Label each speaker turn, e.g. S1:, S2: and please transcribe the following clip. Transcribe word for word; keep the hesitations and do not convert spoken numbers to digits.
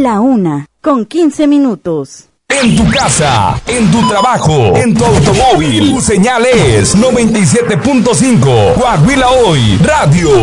S1: La una, con quince minutos.
S2: En tu casa, en tu trabajo, en tu automóvil, tu señal es noventa y siete punto cinco. Coahuila Hoy, Radio.